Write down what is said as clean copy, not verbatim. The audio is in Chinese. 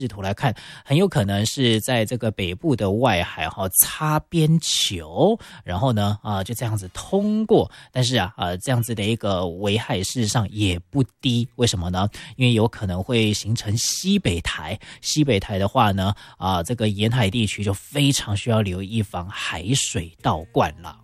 视图来看，很有可能是在这个北部的外海擦边球，然后呢就这样子通过。但是这样子的一个危害事实上也不低，为什么呢？因为有可能会形成西北台，西北台的话呢这个沿海地区就非常需要留意防海水倒灌了。